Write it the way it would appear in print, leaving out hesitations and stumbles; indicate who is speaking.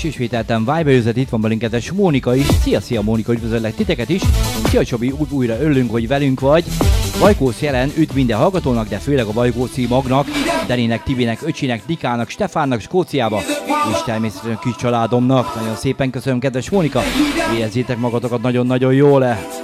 Speaker 1: és ismételten Viber itt van belinketes Mónika is. Szia Mónika, üdvözöllek titeket is. Szia Csabi, újra örülünk, hogy velünk vagy. Vajkósz jelen, üdv minden hallgatónak, de főleg a Vajkószi Magnak, Deninek, Tibinek, Öcsinek, Nikának, Stefánnak, Skóciába, és természetesen kis családomnak. Nagyon szépen köszönöm, kedves Mónika, érezzétek magatokat nagyon-nagyon jól.